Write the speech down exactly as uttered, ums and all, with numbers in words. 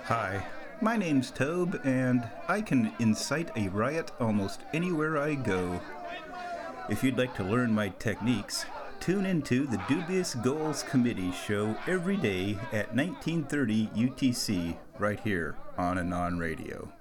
Hi, my name's Tobe, and I can incite a riot almost anywhere I go. If you'd like to learn my techniques, tune into the Dubious Goals Committee show every day at nineteen thirty U T C right here on Anon Radio.